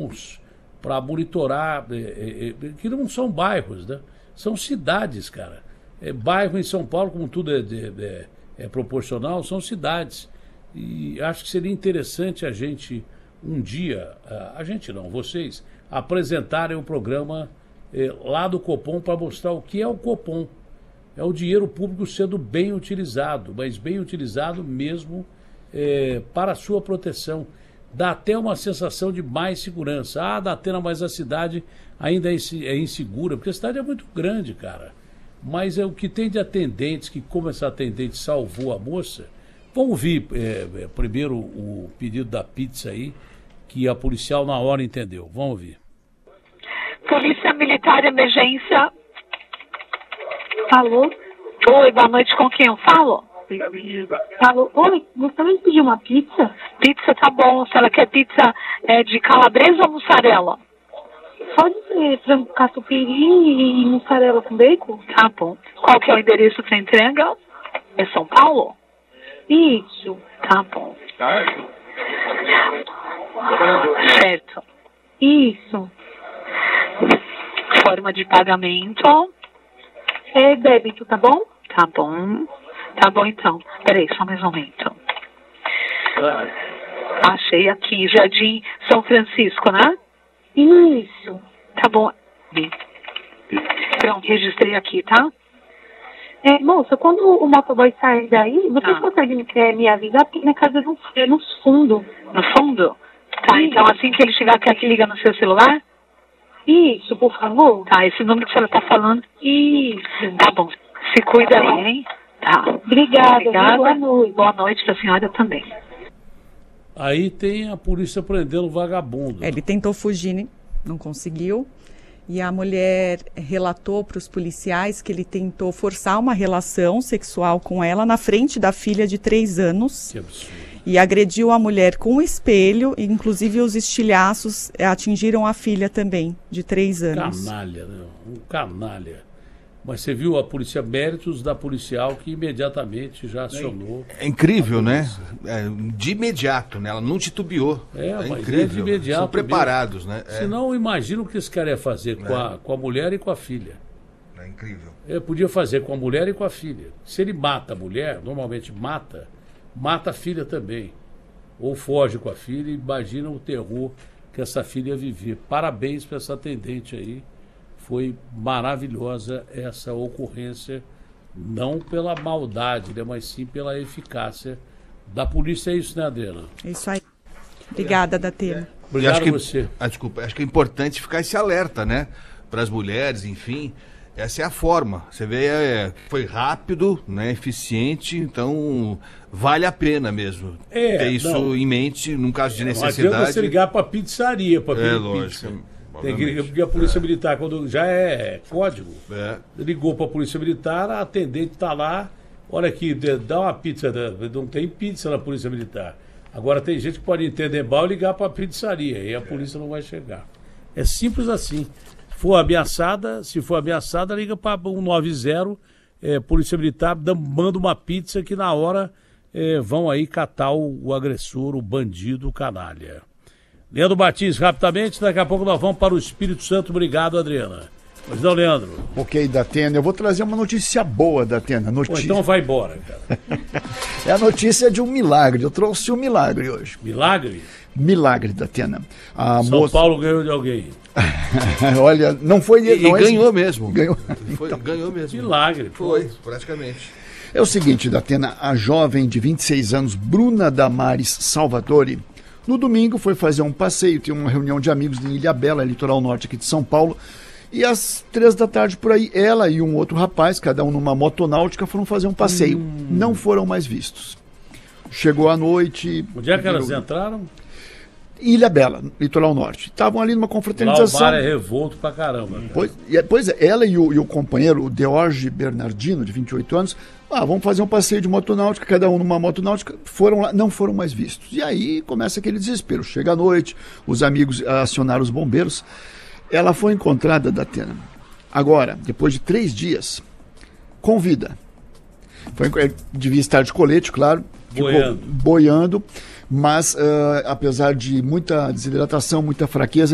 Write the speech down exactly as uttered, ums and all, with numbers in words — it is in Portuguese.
bons para monitorar, é, é, que não são bairros, né? São cidades, cara. É, bairro em São Paulo, como tudo é, é, é proporcional, são cidades. E acho que seria interessante a gente, um dia, a gente não, vocês, apresentarem um programa é, lá do Copom para mostrar o que é o Copom. É o dinheiro público sendo bem utilizado, mas bem utilizado mesmo é, para a sua proteção. Dá até uma sensação de mais segurança. Ah, dá até, mas a cidade ainda é insegura, porque a cidade é muito grande, cara. Mas é o que tem de atendentes, que como essa atendente salvou a moça. Vamos ouvir é, primeiro o pedido da pizza aí, que a policial na hora entendeu. Vamos ouvir. Polícia Militar de Emergência. Alô? Oi, boa noite, com quem eu falo? Alô? Oi, gostaria de pedir uma pizza? Pizza, tá bom. Se ela quer pizza é, de calabresa ou mussarela? Pode ser frango catupiry e mussarela com bacon? Tá bom. Qual que é o endereço para entrega? É São Paulo? Isso. Tá bom. Certo. Isso. Forma de pagamento? É débito, tá bom? Tá bom. Tá bom, então. Peraí, só mais um momento. Achei aqui, Jardim São Francisco, né? Isso. Tá bom. Pronto, registrei aqui, tá? É, moça, quando o motoboy sair daí, você Tá. consegue é, me avisar? Porque minha casa é no, é no fundo. No fundo? Tá, Sim. então assim que ele chegar, quer que liga no seu celular? Isso, por favor. Tá, esse número que a senhora tá falando? Isso. Tá bom. Se cuida aí, hein? Tá. Obrigada. Obrigada. Boa noite. Boa noite pra senhora também. Aí tem a polícia prendendo o vagabundo. Ele tentou fugir, não conseguiu. E a mulher relatou para os policiais que ele tentou forçar uma relação sexual com ela na frente da filha de três anos. Que absurdo. E agrediu a mulher com um espelho, e inclusive os estilhaços atingiram a filha também, de três anos. Canalha, né? Um canalha. Mas você viu a polícia, méritos da policial que imediatamente já acionou. É incrível, né? É, de imediato, né? Ela não titubeou. É, é mas incrível. é de imediato. São preparados, né? É, Senão, imagina o que esse cara ia fazer com, a, com a mulher e com a filha. é incrível. Ele podia fazer com a mulher e com a filha. Se ele mata a mulher, normalmente mata, mata a filha também. Ou foge com a filha, e imagina o terror que essa filha ia viver. Parabéns para essa atendente aí. Foi maravilhosa essa ocorrência, não pela maldade, né, mas sim pela eficácia da polícia. É isso, né, Adriana? É isso aí. Obrigada, Datena. Obrigado acho que, a você. Ah, desculpa, acho que é importante ficar esse alerta, né? Para as mulheres, enfim. Essa é a forma. Você vê, é, foi rápido, né, eficiente, então vale a pena mesmo É, ter isso não. em mente num caso de Não adianta necessidade. você ligar para a pizzaria para pedir É, lógico. pizza. Tem que ligar, porque a Polícia Militar, quando já é código, É. ligou para a Polícia Militar, a atendente está lá, olha aqui, dá uma pizza, não tem pizza na Polícia Militar. Agora tem gente que pode entender mal e ligar para a pizzaria, e a polícia não vai chegar. É simples assim. Se for ameaçada, se for ameaçada, liga para um nove zero, é, Polícia Militar, dá- manda uma pizza que na hora é, vão aí catar o, o agressor, o bandido, o canalha. Leandro Batista, rapidamente, daqui a pouco nós vamos para o Espírito Santo. Obrigado, Adriana. Pois não, Leandro? Ok, Datena, eu vou trazer uma notícia boa, Datena. Pô, Notícia... então vai embora, cara. É a notícia de um milagre. Eu trouxe um milagre hoje. Milagre? Milagre, Datena. A São moça... Paulo ganhou de alguém. Olha, não foi E, ele. e não é ganhou esse- mesmo. Ganhou. Foi, ganhou mesmo. Milagre. Foi, praticamente. É o seguinte, Datena, a jovem de vinte e seis anos, Bruna Damares Salvatore, no domingo foi fazer um passeio, tinha uma reunião de amigos em Ilhabela, litoral norte aqui de São Paulo, e às três da tarde por aí, ela e um outro rapaz, cada um numa motonáutica, foram fazer um passeio. Hum. Não foram mais vistos. Chegou a noite... Onde é que elas entraram? Ilhabela, litoral norte. Estavam ali numa Lá o confraternização. bar é revolto pra caramba. Cara. Pois, e- pois é, ela e o, e o companheiro, o Deorge Bernardino, de vinte e oito anos, ah, vamos fazer um passeio de motonáutica, cada um numa motonáutica, foram lá, não foram mais vistos. E aí começa aquele desespero. Chega a noite, os amigos acionaram os bombeiros. Ela foi encontrada, Datena, agora, depois de três dias, com vida. Foi, devia estar de colete, claro, ficou Boiando. boiando, mas uh, apesar de muita desidratação, muita fraqueza,